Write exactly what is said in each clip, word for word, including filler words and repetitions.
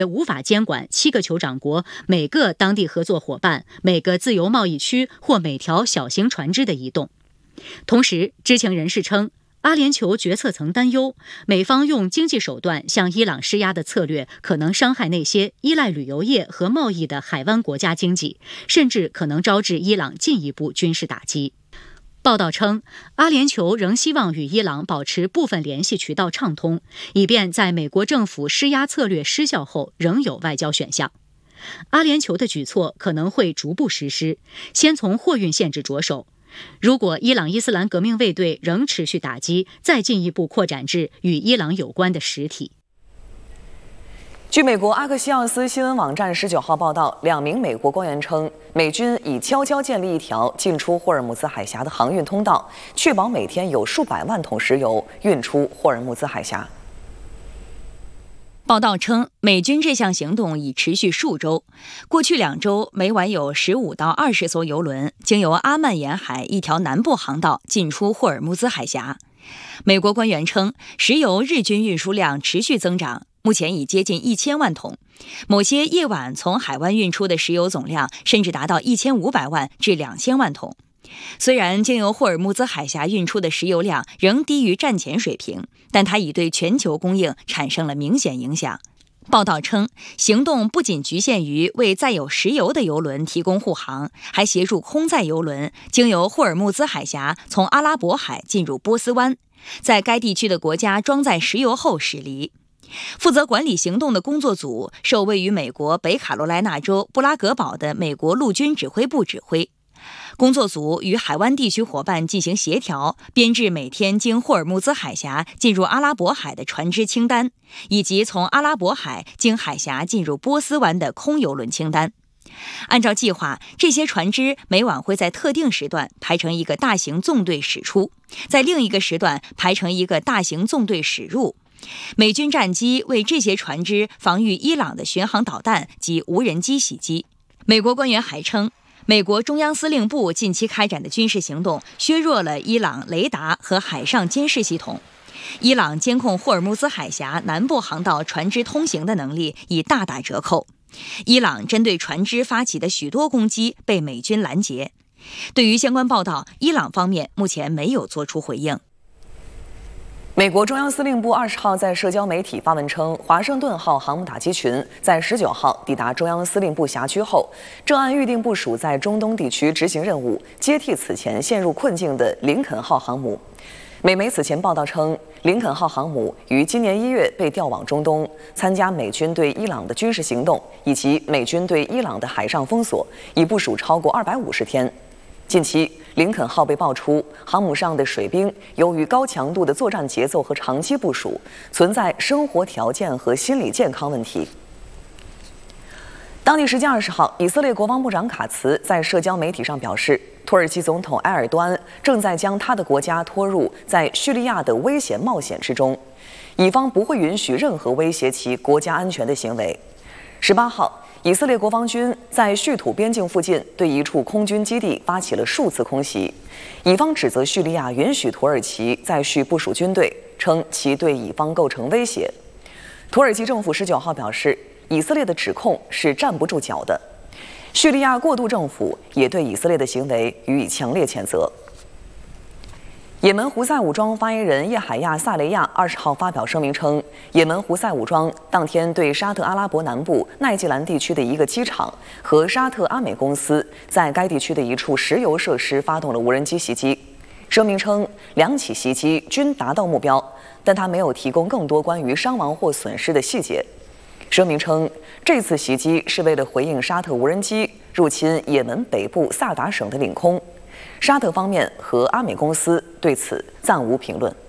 无法监管七个酋长国每个当地合作伙伴、每个自由贸易区或每条小型船只的移动。同时，知情人士称，阿联酋决策层担忧，美方用经济手段向伊朗施压的策略可能伤害那些依赖旅游业和贸易的海湾国家经济，甚至可能招致伊朗进一步军事打击。报道称，阿联酋仍希望与伊朗保持部分联系渠道畅通，以便在美国政府施压策略失效后仍有外交选项。阿联酋的举措可能会逐步实施，先从货运限制着手。如果伊朗伊斯兰革命卫队仍持续打击，再进一步扩展至与伊朗有关的实体。 据美国阿克西奥斯新闻网站十九号报道，两名美国官员称，美军已悄悄建立一条进出霍尔木兹海峡的航运通道，确保每天有数百万桶石油运出霍尔木兹海峡。 报道称，美军这项行动已持续数周，过去两周每晚有十五到二十艘油轮经由阿曼沿海一条南部航道进出霍尔木兹海峡。美国官员称，石油日均运输量持续增长，目前已接近一千万桶，某些夜晚从海湾运出的石油总量甚至达到一千五百万至两千万桶。虽然经由霍尔木兹海峡运出的石油量仍低于战前水平，但它已对全球供应产生了明显影响。报道称，行动不仅局限于为载有石油的油轮提供护航，还协助空载油轮经由霍尔木兹海峡从阿拉伯海进入波斯湾，在该地区的国家装载石油后驶离。负责管理行动的工作组受位于美国北卡罗来纳州布拉格堡的美国陆军指挥部指挥。工作组与海湾地区伙伴进行协调，编制每天经霍尔木兹海峡进入阿拉伯海的船只清单，以及从阿拉伯海经海峡进入波斯湾的空油轮清单。按照计划，这些船只每晚会在特定时段排成一个大型纵队驶出，在另一个时段排成一个大型纵队驶入。美军战机为这些船只防御伊朗的巡航导弹及无人机袭击。美国官员还称，美国中央司令部近期开展的军事行动削弱了伊朗雷达和海上监视系统，伊朗监控霍尔木兹海峡南部航道船只通行的能力已大打折扣。伊朗针对船只发起的许多攻击被美军拦截。对于相关报道，伊朗方面目前没有做出回应。 美国中央司令部二十号在社交媒体发文称，华盛顿号航母打击群在十九号抵达中央司令部辖区后，正按预定部署在中东地区执行任务，接替此前陷入困境的林肯号航母。美媒此前报道称，林肯号航母于今年一月被调往中东，参加美军对伊朗的军事行动以及美军对伊朗的海上封锁，已部署超过二百五十天。近期，林肯号被爆出，航母上的水兵由于高强度的作战节奏和长期部署，存在生活条件和心理健康问题。当地时间二十号，以色列国防部长卡茨在社交媒体上表示，土耳其总统埃尔多安正在将他的国家拖入在叙利亚的危险冒险之中，以方不会允许任何威胁其国家安全的行为。十八号，以色列国防军在叙土边境附近对一处空军基地发起了数次空袭，以方指责叙利亚允许土耳其在叙部署军队，称其对以方构成威胁。土耳其政府十九号表示，以色列的指控是站不住脚的。叙利亚过渡政府也对以色列的行为予以强烈谴责。也门胡塞武装发言人叶海亚·萨雷亚二十号发表声明称，也门胡塞武装当天对沙特阿拉伯南部奈季兰地区的一个机场和沙特阿美公司在该地区的一处石油设施发动了无人机袭击。声明称，两起袭击均达到目标，但他没有提供更多关于伤亡或损失的细节。声明称，这次袭击是为了回应沙特无人机入侵也门北部萨达省的领空。沙特方面和阿美公司对此暂无评论。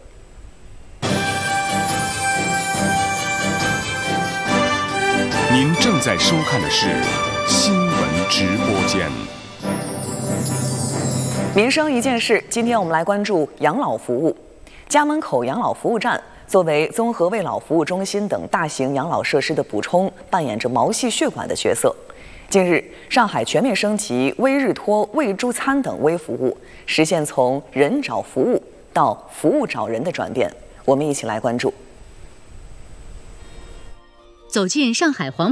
您正在收看的是新闻直播间。 民生一件事，今天我们来关注养老服务。家门口养老服务站作为综合慰老服务中心等大型养老设施的补充，扮演着毛细血管的角色。近日，上海全面升级微日托、喂猪餐等微服务，实现从人找服务到服务找人的转变。我们一起来关注。 走进上海黄